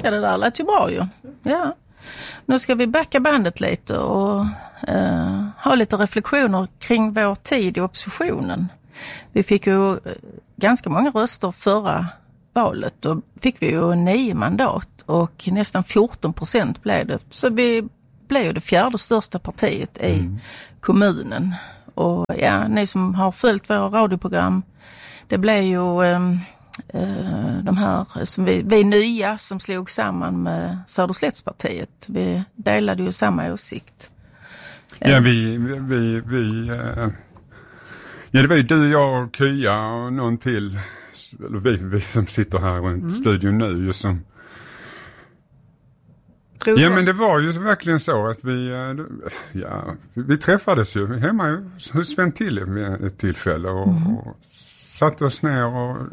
Ja, det där lät ju bra ju. Ja. Nu ska vi backa bandet lite och ha lite reflektioner kring vår tid i oppositionen. Vi fick ju ganska många röster förra valet. Då fick vi ju 9 mandat och nästan 14% blev det. Så vi blev ju det 4:e största partiet i kommunen. Och ja, ni som har följt våra radioprogram, det blev ju de här som vi nya som slog samman med Söderslättspartiet. Vi delade ju samma åsikt. Ja, ja, det var ju du, jag och Kya och någon till. Vi som sitter här runt studion nu just som... Ja, men det var ju verkligen så att vi träffades ju hemma hos Sven till vid ett tillfälle och satte oss ner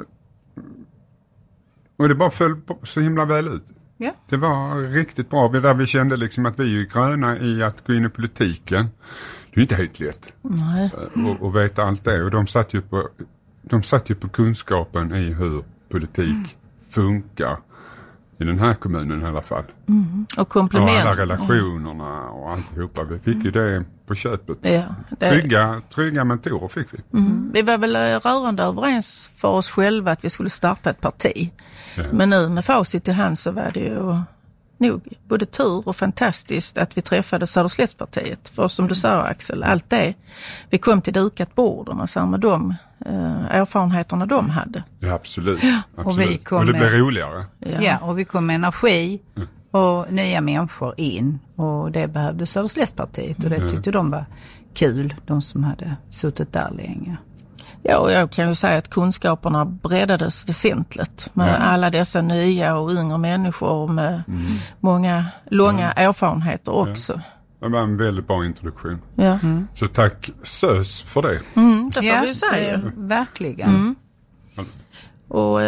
och det bara föll så himla väl ut. Ja. Det var riktigt bra. Där vi kände liksom att vi är gröna i att gå in i politiken. Det är inte helt lätt. Nej. Och veta allt det. Och de satt ju på kunskapen i hur politik funkar i den här kommunen i alla fall. Och komplement. Och alla relationerna och alltihopa. Vi fick ju det på köpet. Ja, trygga mentorer fick vi. Vi var väl rörande överens för oss själva att vi skulle starta ett parti. Ja. Men nu med facit i hand så var det ju nog både tur och fantastiskt att vi träffade Söderslättspartiet. För som du sa, Axel, allt det. Vi kom till dukat bord och så med de erfarenheterna de hade. Ja, absolut. Och, och det blev roligare. Ja, och vi kom med energi och nya människor in. Och det behövde Söderslättspartiet och det tyckte de var kul, de som hade suttit där länge. Ja, och jag kan ju säga att kunskaperna breddades väsentligt med alla dessa nya och yngre människor med många långa erfarenheter också. Ja. Det var en väldigt bra introduktion. Ja. Så tack SÖS för det. Det får vi säga. Verkligen. Och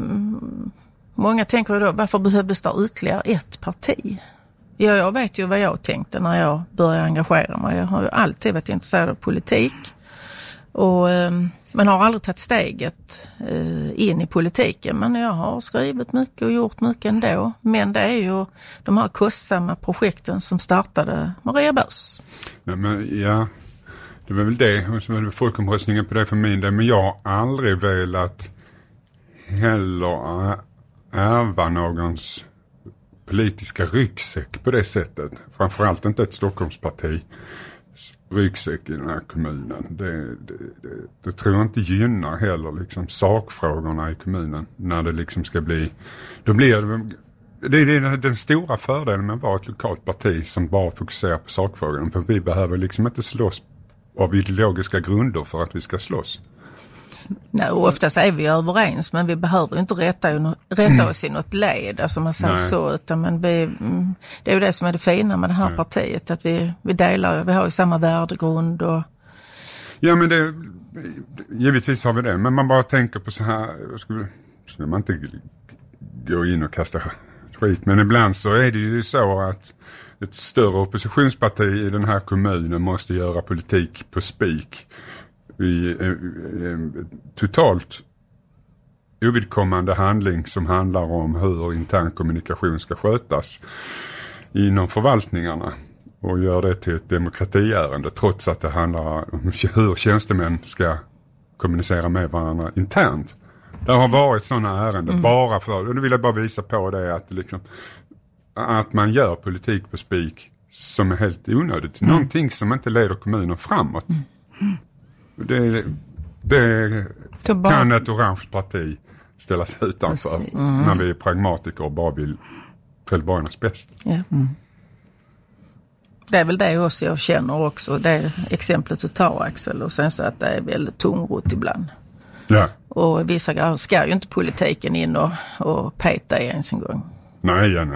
många tänker ju då, varför behövdes det ytterligare ett parti? Ja, jag vet ju vad jag tänkte när jag började engagera mig. Jag har ju alltid varit intresserad av politik. Och man har aldrig tagit steget in i politiken, men jag har skrivit mycket och gjort mycket ändå. Men det är ju de här kostsamma projekten som startade Maria Börs. Nej, men ja, det var väl det. Och så var det folkomröstningen på det för min del. Men jag har aldrig velat heller ärva någons politiska ryggsäck på det sättet. Framförallt inte ett Stockholmsparti ryggsäck i den här kommunen. Det tror jag inte gynnar heller liksom sakfrågorna i kommunen när det liksom ska bli. Då blir det är den stora fördelen med att vara ett lokalt parti som bara fokuserar på sakfrågorna, för vi behöver liksom inte slåss av ideologiska grunder för att vi ska slåss. Nej, oftast är vi överens, men vi behöver inte rätta oss i något led, alltså man säger så, utan men det är ju det som är det fina med det här partiet, att vi delar, vi har ju samma värdegrund och... Ja, men givetvis har vi det, men man bara tänker på så här, skulle man inte gå in och kasta skit, men ibland så är det ju så att ett större oppositionsparti i den här kommunen måste göra politik på spik i totalt ovidkommande handling som handlar om hur intern kommunikation ska skötas inom förvaltningarna, och gör det till ett demokratiärende trots att det handlar om hur tjänstemän ska kommunicera med varandra internt. Det har varit sådana ärenden bara för, och nu vill jag bara visa på det att, liksom, att man gör politik på spik som är helt onödigt. Någonting som inte leder kommunen framåt. Det kan ett orange parti ställa sig utanför när vi är pragmatiker och bara vill Trelleborgarnas bästa. Ja. Det är väl det också jag känner också. Det är exemplet du tar, Axel, och sen så att det är väldigt tungrot ibland. Ja. Och vissa grejer ska ju inte politiken in och peta i ens en gång. Nej. Ja.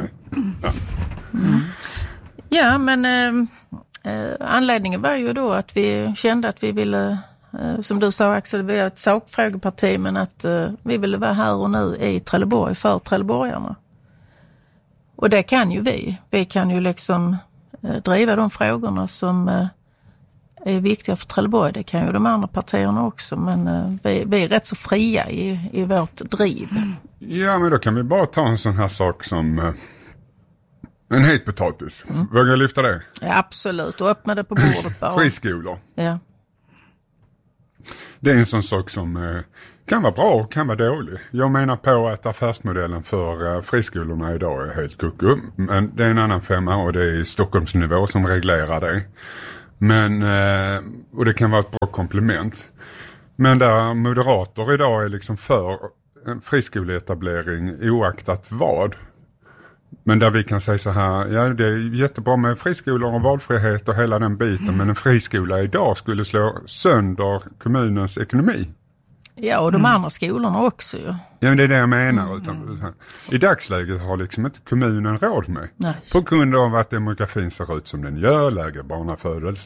Ja, men anledningen var ju då att vi kände att vi ville, som du sa, Axel, vi är ett sakfrågeparti, men att vi ville vara här och nu i Trelleborg för Trelleborgarna. Och det kan ju vi. Vi kan ju liksom driva de frågorna som är viktiga för Trelleborg. Det kan ju de andra partierna också, men vi är rätt så fria i vårt driv. Ja, men då kan vi bara ta en sån här sak som en het potatis. Vågar jag lyfta det? Ja, absolut, och öppna det på bordet bara. Friskolor. Ja. Det är en sån sak som kan vara bra och kan vara dålig. Jag menar på att affärsmodellen för friskolorna idag är helt kucku. Men det är en annan femma och det är Stockholmsnivå som reglerar det. Men, och det kan vara ett bra komplement. Men där moderater idag är liksom för en friskoleetablering oaktat vad. Men där vi kan säga så här, ja det är jättebra med friskolor och valfrihet och hela den biten. Men en friskola idag skulle slå sönder kommunens ekonomi. Ja, och de andra skolorna också ju. Ja, men det är det jag menar. I dagsläget har liksom inte kommunen råd med. Nej. På grund av att demografin ser ut som den gör, lägre barnafödelse,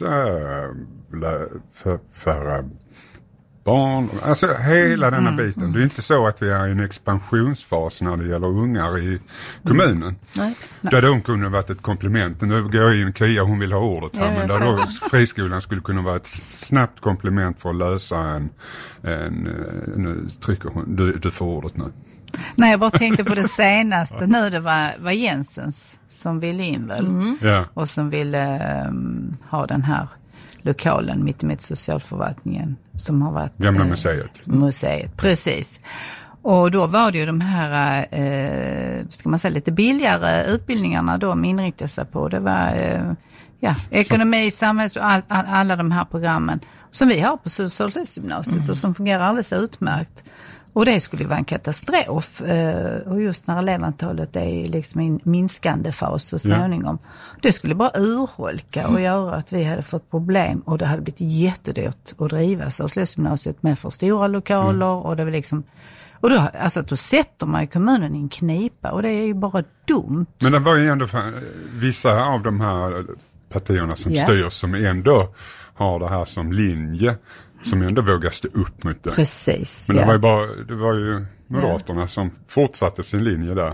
för barn. Alltså hela denna biten. Det är inte så att vi är i en expansionsfas när det gäller ungar i kommunen. Nej. Där de kunde varit ett komplement. Nu går jag in, Kia, hon vill ha ordet här. Men där då friskolan skulle kunna vara ett snabbt komplement för att lösa nu trycker hon, du får ordet nu. Nej, jag bara tänkte på det senaste nu. Det var Jensens som ville in väl. Ja. Och som ville ha den här lokalen mitt socialförvaltningen som har varit Gamla museet, precis. Och då var det ju de här ska man säga lite billigare utbildningarna de inriktade sig på. Det var ekonomi, samhälls, alla de här programmen som vi har på Södertälje-gymnasiet och som fungerar alldeles utmärkt. Och det skulle vara en katastrof. Och just när elevantalet är liksom i en minskande fas så småningom. Det skulle bara urholka och göra att vi hade fått problem. Och det hade blivit jättedyrt att driva Södertälje-gymnasiet med för stora lokaler. Och det var liksom... Och då sätter man ju kommunen i en knipa. Och det är ju bara dumt. Men det var ju ändå vissa av de här partierna som styr som ändå har det här som linje. Som ändå vågar stå upp mot det. Precis. Men det var ju Moderaterna som fortsatte sin linje där.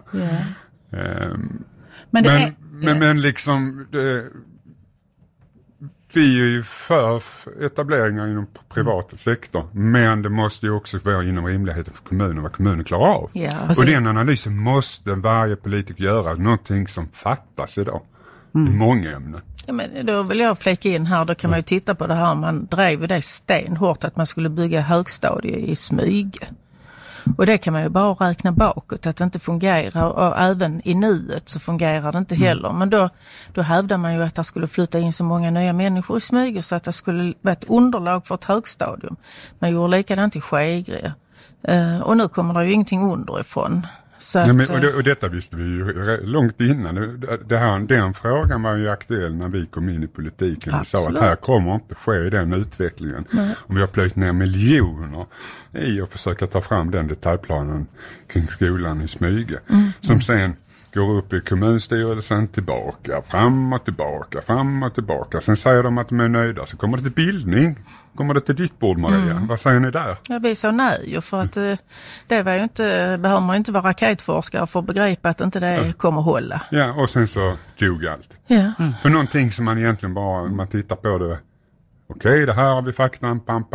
Men liksom vi är ju för etableringar inom privata sektor. Men det måste ju också vara inom rimligheten för kommunen vad kommunen klarar av. Ja. Och den analysen måste varje politiker göra. Någonting som fattas idag. I många ämnen. Ja, men då vill jag flika in här, då kan man ju titta på det här, man drev det stenhårt att man skulle bygga högstadie i Smyge. Och det kan man ju bara räkna bakåt att det inte fungerar, och även i nuet så fungerar det inte heller. Men då hävdar man ju att det skulle flytta in så många nya människor i Smyge så att det skulle vara ett underlag för ett högstadium. Man gjorde likadant i Skegrie. Och nu kommer det ju ingenting underifrån. Och detta visste vi ju långt innan. Den frågan var ju aktuell när vi kom in i politiken. Vi sa att här kommer inte ske den utvecklingen. Och vi har plöjt ner miljoner i att försöka ta fram den detaljplanen kring skolan i Smyge. Som sen går upp i kommunstyrelsen tillbaka, fram och tillbaka. Sen säger de att de är nöjda, så kommer det till bildning. Kommer det till ditt bord, Maria? Vad säger ni där? Ja, vi sa nej, för att det var ju inte, behöver man ju inte vara raketforskare för att begripa att inte det kommer hålla. Ja, och sen så dog allt. Ja. För någonting som man egentligen bara, man tittar på det, okej, det här har vi faktan, pam,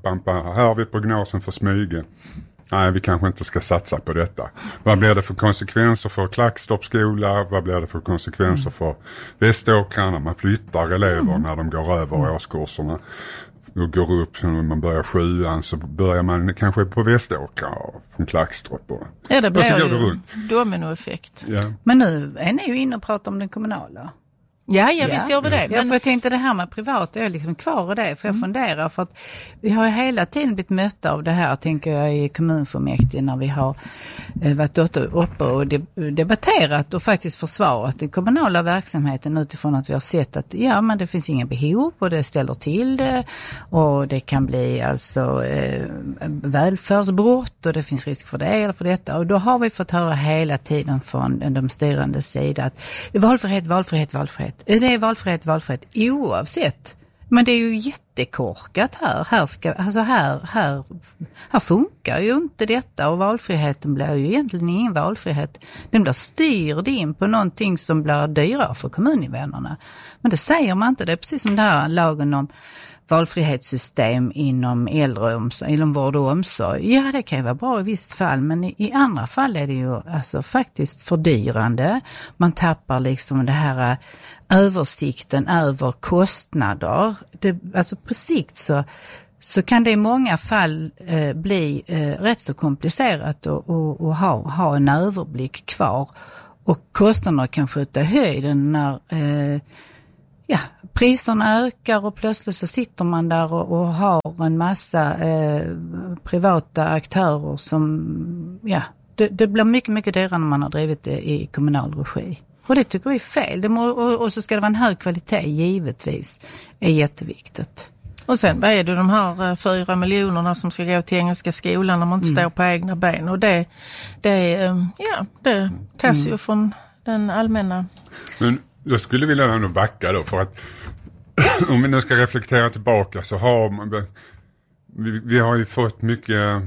här har vi prognosen för Smyge. Nej, vi kanske inte ska satsa på detta. Vad blir det för konsekvenser för Klackstoppskola? Vad blir det för konsekvenser för Västeråkra när man flyttar elever när de går över årskurserna? Och går upp så när man börjar 7:an så börjar man kanske på Västeråkra från Klackstopp. Ja, det blir ju dominoeffekt. Ja. Men nu är ni ju inne och pratar om den kommunala. Ja, visst gör vi det. Ja, för jag tänkte det här med privat, jag är liksom kvar i det. För jag funderar, för att vi har hela tiden blivit mötta av det här, tänker jag, i kommunfullmäktige när vi har varit uppe och debatterat och faktiskt försvarat den kommunala verksamheten utifrån att vi har sett att men det finns inga behov och det ställer till det och det kan bli alltså välfärdsbrott och det finns risk för det eller för detta. Och då har vi fått höra hela tiden från de styrande sida att valfrihet. Det är valfrihet oavsett. Men det är ju jättekorkat här. Här funkar ju inte detta och valfriheten blir ju egentligen ingen valfrihet. Den blir styrd in på någonting som blir dyrare för kommuninvånarna. Men det säger man inte. Det är precis som det här lagen om valfrihetssystem inom äldreomsorg, inom vård och omsorg. Ja, det kan ju vara bra i visst fall, men i andra fall är det ju alltså faktiskt fördyrande. Man tappar liksom det här översikten över kostnader. Alltså på sikt så kan det i många fall bli rätt så komplicerat att ha en överblick kvar. Och kostnaderna kan skjuta höjden när priserna ökar och plötsligt så sitter man där och har en massa privata aktörer som, det blir mycket, mycket dyrare när man har drivit det i kommunal regi. Och det tycker vi är fel. Och så ska det vara en hög kvalitet, givetvis, är jätteviktigt. Och sen vad är det de här 4 miljonerna som ska gå till engelska skolan när man inte står på egna ben? Och det tas ju från den allmänna. Men jag skulle vilja ändå backa då, för att om vi nu ska reflektera tillbaka så har vi har ju fått mycket,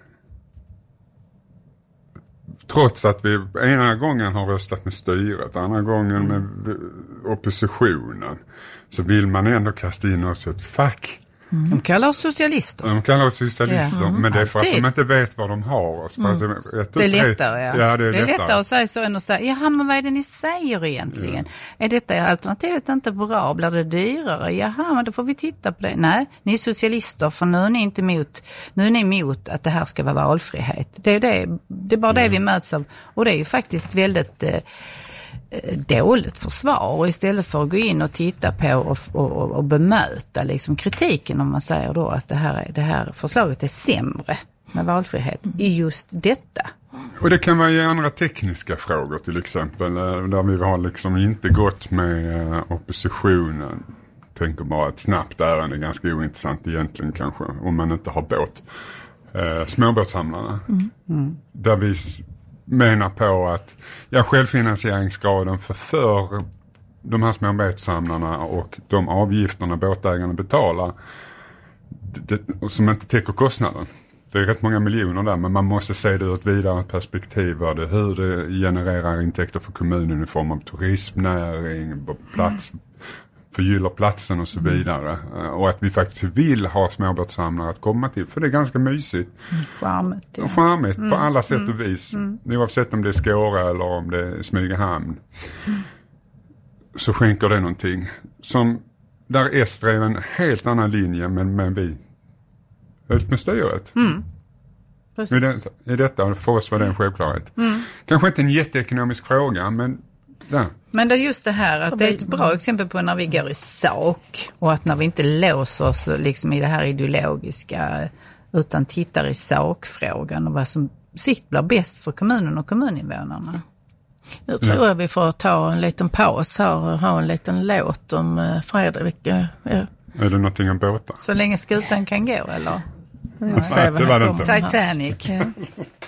trots att vi ena gången har röstat med styret, andra gången med oppositionen, så vill man ändå kasta in oss ett fack. De kallar oss socialister. Men det är för att de inte vet vad de har. Alltså för att det är lättare, ja. Det är lättare att säga så än att säga, jaha, men vad är det ni säger egentligen? Ja. Är detta alternativet inte bra? Blir det dyrare? Jaha, men då får vi titta på det. Nej, ni är socialister, för nu är ni emot att det här ska vara valfrihet. Det är bara det vi möts av. Och det är ju faktiskt väldigt dåligt försvar, och istället för att gå in och titta på och bemöta liksom kritiken, om man säger då att det här förslaget är sämre med valfrihet i just detta. Och det kan vara i andra tekniska frågor till exempel, där vi har liksom inte gått med oppositionen. Tänker bara ett snabbt ärende är ganska ointressant egentligen kanske, om man inte har båt. Småbåtshamnarna. Där vi menar på att självfinansieringsgraden för de här småbåtshamnarna och de avgifterna båtägarna betalar som inte täcker kostnaden. Det är rätt många miljoner där, men man måste se det ur ett vidare perspektiv, hur det genererar intäkter för kommunen i form av turismnäring, förgyller platsen och så vidare. Och att vi faktiskt vill ha småbåtshamnar att komma till. För det är ganska mysigt. Charmigt på alla sätt och vis. Oavsett om det är Skåre eller om det är Smygehamn. Så skänker det någonting. Där S drev en helt annan linje, men vi ut med styret. I detta för oss var det en självklarhet. Kanske inte en jätteekonomisk fråga, men ja. Men det är just det här att det är ett bra exempel på när vi går i sak, och att när vi inte låser oss liksom i det här ideologiska, utan tittar i sakfrågan och vad som sikt blir bäst för kommunen och kommuninvånarna. Nu tror jag vi får ta en liten paus här och ha en liten låt om Fredrik. Är det någonting om båtar? Så länge skutan kan gå, eller? Nej, det var det inte. Titanic.